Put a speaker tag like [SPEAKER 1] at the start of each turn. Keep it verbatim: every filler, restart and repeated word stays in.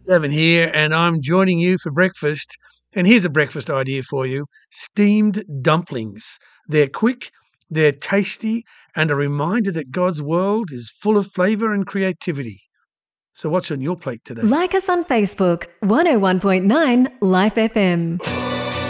[SPEAKER 1] Gavin here, and I'm joining you for breakfast. And here's a breakfast idea for you: steamed dumplings. They're quick, they're tasty, and a reminder that God's world is full of flavour and creativity. So, what's on your plate today?
[SPEAKER 2] Like us on Facebook, one oh one point nine Life F M.